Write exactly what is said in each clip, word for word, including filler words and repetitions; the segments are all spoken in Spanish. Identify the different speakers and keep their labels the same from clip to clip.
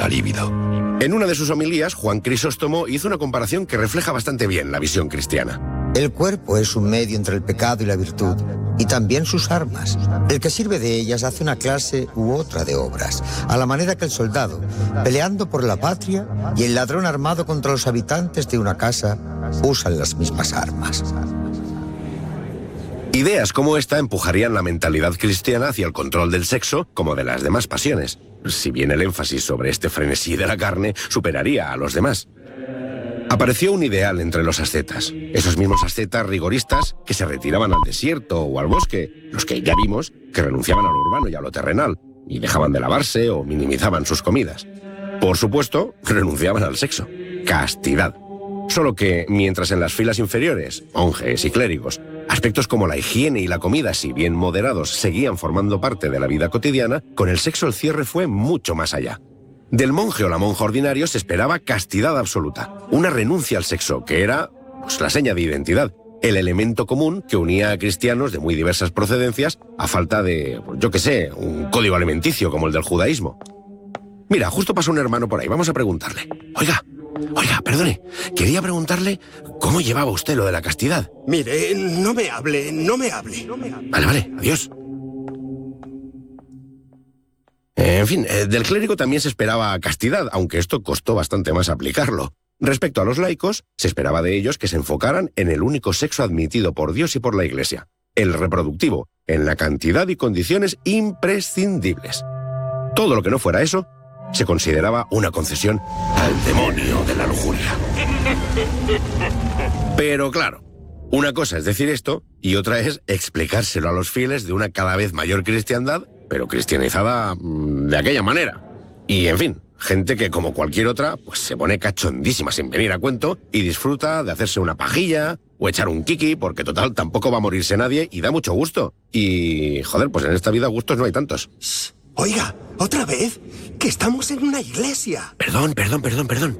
Speaker 1: libido. En una de sus homilías, Juan Crisóstomo hizo una comparación que refleja bastante bien la visión cristiana.
Speaker 2: El cuerpo es un medio entre el pecado y la virtud, y también sus armas. El que sirve de ellas hace una clase u otra de obras, a la manera que el soldado, peleando por la patria, y el ladrón armado contra los habitantes de una casa, usan las mismas armas.
Speaker 1: Ideas como esta empujarían la mentalidad cristiana hacia el control del sexo como de las demás pasiones, si bien el énfasis sobre este frenesí de la carne superaría a los demás. Apareció un ideal entre los ascetas, esos mismos ascetas rigoristas que se retiraban al desierto o al bosque, los que ya vimos que renunciaban a lo urbano y a lo terrenal, y dejaban de lavarse o minimizaban sus comidas. Por supuesto, renunciaban al sexo. Castidad. Solo que, mientras en las filas inferiores, monjes y clérigos, aspectos como la higiene y la comida, si bien moderados, seguían formando parte de la vida cotidiana, con el sexo el cierre fue mucho más allá. Del monje o la monja ordinario se esperaba castidad absoluta, una renuncia al sexo, que era pues, la seña de identidad, el elemento común que unía a cristianos de muy diversas procedencias a falta de, yo qué sé, un código alimenticio como el del judaísmo. Mira, justo pasó un hermano por ahí, vamos a preguntarle. Oiga, oiga, perdone, quería preguntarle cómo llevaba usted lo de la castidad.
Speaker 3: Mire, no me hable, no me hable.
Speaker 1: Vale, vale, adiós. En fin, del clérigo también se esperaba castidad, aunque esto costó bastante más aplicarlo. Respecto a los laicos, se esperaba de ellos que se enfocaran en el único sexo admitido por Dios y por la Iglesia, el reproductivo, en la cantidad y condiciones imprescindibles. Todo lo que no fuera eso se consideraba una concesión al demonio de la lujuria. Pero claro, una cosa es decir esto y otra es explicárselo a los fieles de una cada vez mayor cristiandad, pero cristianizada de aquella manera. Y en fin, gente que como cualquier otra, pues se pone cachondísima sin venir a cuento y disfruta de hacerse una pajilla o echar un kiki, porque total tampoco va a morirse nadie y da mucho gusto. Y joder, pues en esta vida gustos no hay tantos.
Speaker 3: Shh. Oiga, otra vez, que estamos en una iglesia.
Speaker 1: Perdón, perdón, perdón, perdón.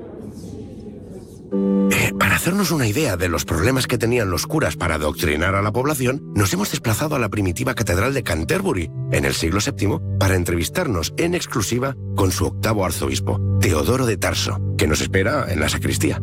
Speaker 1: Eh, para hacernos una idea de los problemas que tenían los curas para adoctrinar a la población, nos hemos desplazado a la primitiva catedral de Canterbury, en el siglo séptimo, para entrevistarnos en exclusiva con su octavo arzobispo, Teodoro de Tarso, que nos espera en la sacristía.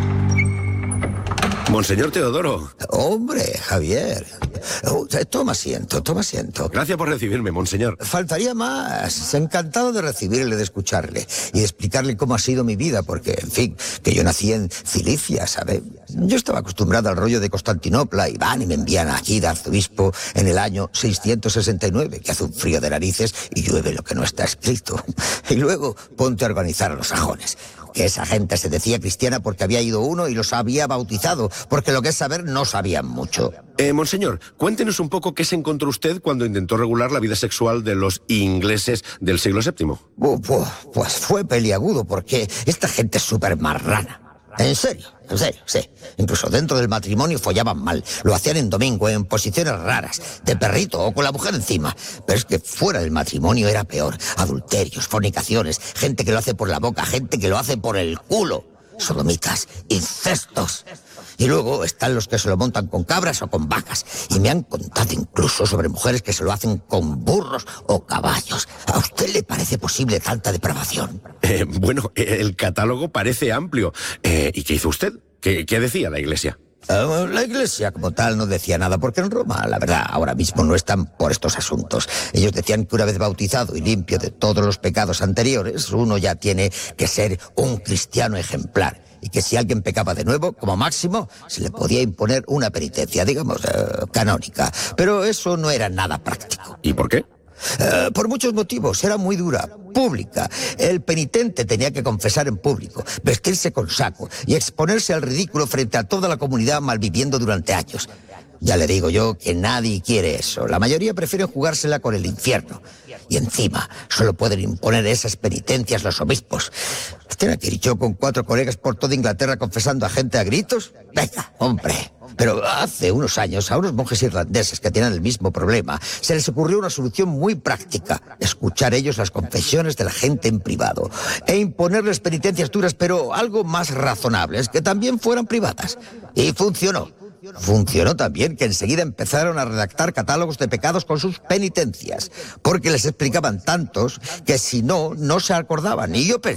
Speaker 1: Monseñor Teodoro.
Speaker 2: Hombre, Javier. Oh, toma asiento, toma asiento.
Speaker 1: Gracias por recibirme, monseñor.
Speaker 2: Faltaría más. Encantado de recibirle, de escucharle y de explicarle cómo ha sido mi vida, porque, en fin, que yo nací en Cilicia, ¿sabe? Yo estaba acostumbrado al rollo de Constantinopla y van y me envían aquí de arzobispo en el año seiscientos sesenta y nueve, que hace un frío de narices y llueve lo que no está escrito. Y luego ponte a organizar a los sajones. Que esa gente se decía cristiana porque había ido uno y los había bautizado, porque lo que es saber no sabían mucho.
Speaker 1: Eh, monseñor, cuéntenos un poco qué se encontró usted cuando intentó regular la vida sexual de los ingleses del siglo séptimo.
Speaker 2: Uh, pues, pues fue peliagudo, porque esta gente es súper marrana. En serio, en serio, sí. Incluso dentro del matrimonio follaban mal. Lo hacían en domingo, en posiciones raras, de perrito o con la mujer encima. Pero es que fuera del matrimonio era peor. Adulterios, fornicaciones, gente que lo hace por la boca, gente que lo hace por el culo. Sodomitas, incestos. Y luego están los que se lo montan con cabras o con vacas. Y me han contado incluso sobre mujeres que se lo hacen con burros o caballos. ¿A usted le parece posible tanta depravación?
Speaker 1: Eh, bueno, el catálogo parece amplio. Eh, ¿Y qué hizo usted? ¿Qué, qué decía la Iglesia?
Speaker 2: Uh, la Iglesia como tal no decía nada, porque en Roma, la verdad, ahora mismo no están por estos asuntos. Ellos decían que una vez bautizado y limpio de todos los pecados anteriores, uno ya tiene que ser un cristiano ejemplar. Y que si alguien pecaba de nuevo, como máximo, se le podía imponer una penitencia, digamos, uh, canónica. Pero eso no era nada práctico.
Speaker 1: ¿Y por qué?
Speaker 2: Uh, por muchos motivos. Era muy dura, pública. El penitente tenía que confesar en público, vestirse con saco y exponerse al ridículo frente a toda la comunidad malviviendo durante años. Ya le digo yo que nadie quiere eso. La mayoría prefiere jugársela con el infierno. Y encima, solo pueden imponer esas penitencias los obispos. ¿Tiene que ir yo con cuatro colegas por toda Inglaterra confesando a gente a gritos? Venga, hombre. Pero hace unos años, a unos monjes irlandeses que tienen el mismo problema, se les ocurrió una solución muy práctica: escuchar ellos las confesiones de la gente en privado e imponerles penitencias duras, pero algo más razonables, que también fueran privadas. Y funcionó. Funcionó también que enseguida empezaron a redactar catálogos de pecados con sus penitencias, porque les explicaban tantos que si no, no se acordaban. Y yo pensé